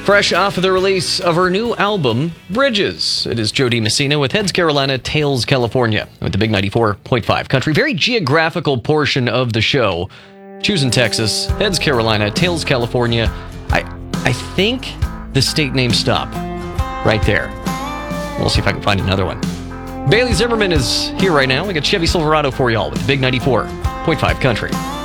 Fresh off of the release of her new album, Bridges. It is Jody Messina with Heads Carolina, Tails California, with the Big 94.5 Country. Very geographical portion of the show. Choosing Texas, Heads Carolina, Tails California. I think the state name stop right there. We'll see if I can find another one. Bailey Zimmerman is here right now. We got Chevy Silverado for y'all with the Big 94.5 Country.